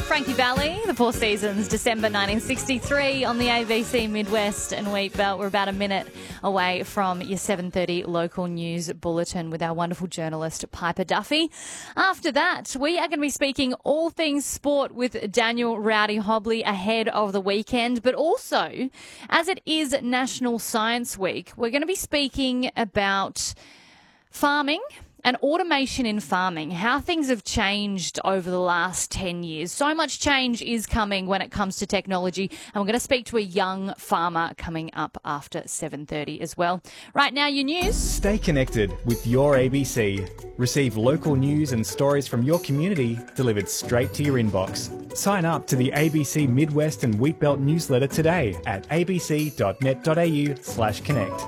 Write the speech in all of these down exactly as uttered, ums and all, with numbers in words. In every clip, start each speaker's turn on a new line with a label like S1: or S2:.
S1: Frankie Valli, The Four Seasons, December nineteen sixty-three on the A B C Midwest and Wheat Belt. We're about a minute away from your seven thirty local news bulletin with our wonderful journalist Piper Duffy. After that, we are going to be speaking all things sport with Daniel Rowdy Hobley ahead of the weekend, but also, as it is National Science Week, we're going to be speaking about farming and automation in farming, how things have changed over the last ten years. So much change is coming when it comes to technology, and we're going to speak to a young farmer coming up after seven thirty as well. Right now, your news.
S2: Stay connected with your A B C. Receive local news and stories from your community delivered straight to your inbox. Sign up to the A B C Midwest and Wheatbelt newsletter today at abc.net.au slash connect.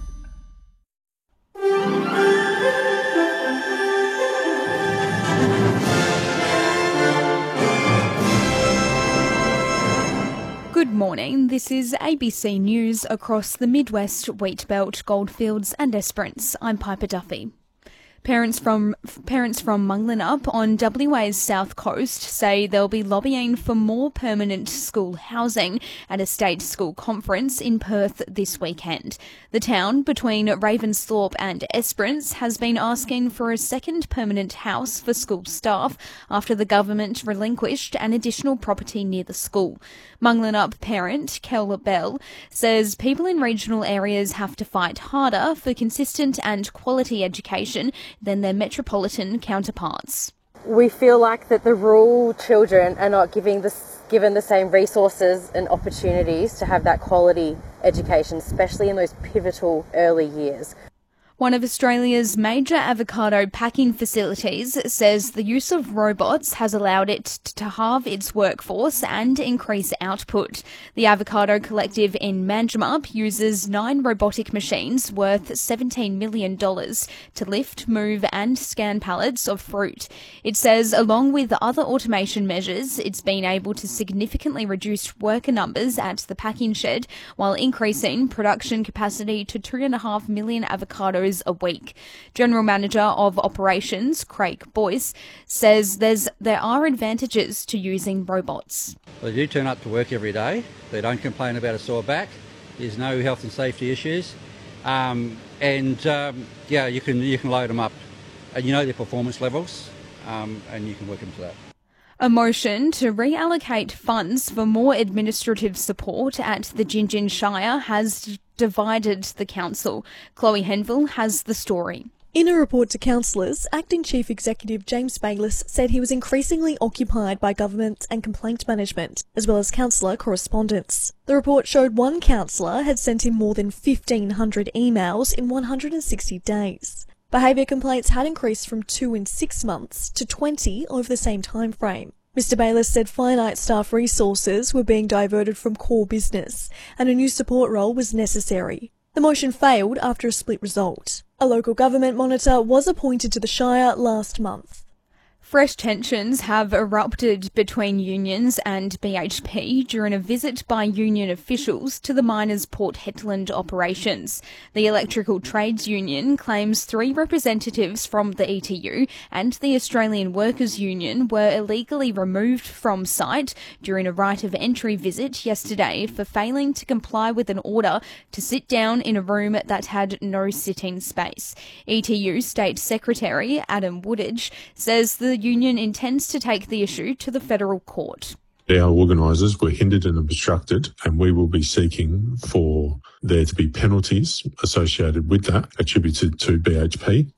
S3: Good morning, this is A B C News across the Midwest, Wheat Belt, Goldfields and Esperance. I'm Piper Duffy. Parents from parents from Manglinap on W A's south coast say they'll be lobbying for more permanent school housing at a state school conference in Perth this weekend. The town, between Ravensthorpe and Esperance, has been asking for a second permanent house for school staff after the government relinquished an additional property near the school. Manglinap parent Kel Bell says people in regional areas have to fight harder for consistent and quality education than their metropolitan counterparts.
S4: We feel like that the rural children are not giving the, given the same resources and opportunities to have that quality education, especially in those pivotal early years.
S3: One of Australia's major avocado packing facilities says the use of robots has allowed it to halve its workforce and increase output. The Avocado Collective in Manjimup uses nine robotic machines worth seventeen million dollars to lift, move and scan pallets of fruit. It says along with other automation measures, it's been able to significantly reduce worker numbers at the packing shed while increasing production capacity to two point five million avocados a week. General Manager of Operations, Craig Boyce, says there's there are advantages to using robots.
S5: They do turn up to work every day. They don't complain about a sore back. There's no health and safety issues. Um, and um, yeah, you can you can load them up. And you know their performance levels, um, and you can work them to that.
S3: A motion to reallocate funds for more administrative support at the Gingin Shire has divided the council. Chloe Henville has the story.
S6: In a report to councillors, Acting Chief Executive James Bayliss said he was increasingly occupied by government and complaint management, as well as councillor correspondence. The report showed one councillor had sent him more than fifteen hundred emails in one hundred sixty days. Behaviour complaints had increased from two in six months to twenty over the same time frame. Mister Bayliss said finite staff resources were being diverted from core business and a new support role was necessary. The motion failed after a split result. A local government monitor was appointed to the Shire last month.
S3: Fresh tensions have erupted between unions and B H P during a visit by union officials to the miners' Port Hedland operations. The Electrical Trades Union claims three representatives from the E T U and the Australian Workers' Union were illegally removed from site during a right of entry visit yesterday for failing to comply with an order to sit down in a room that had no sitting space. E T U State Secretary Adam Woodage says the union intends to take the issue to the federal court.
S7: Our organisers were hindered and obstructed, and we will be seeking for there to be penalties associated with that attributed to B H P.